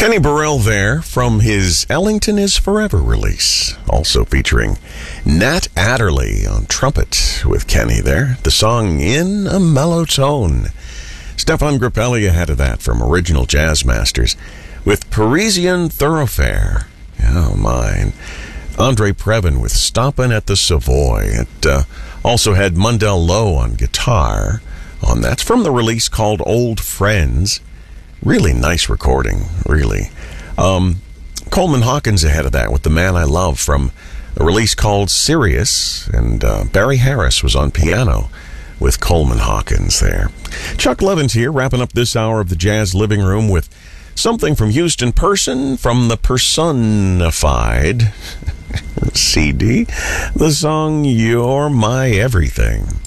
Kenny Burrell there from his Ellington is Forever release. Also featuring Nat Adderley on trumpet with Kenny there. The song In a Mellow Tone. Stefan Grappelli ahead of that from Original Jazz Masters with Parisian Thoroughfare. Oh, mine. Andre Previn with Stompin' at the Savoy. It also had Mundell Lowe on guitar. That's from the release called Old Friends. Really nice recording, really. Coleman Hawkins ahead of that with The Man I Love from a release called Sirius, and Barry Harris was on piano with Coleman Hawkins there. Chuck Levins here, wrapping up this hour of the Jazz Living Room with something from Houston Person from the Personified CD, the song You're My Everything.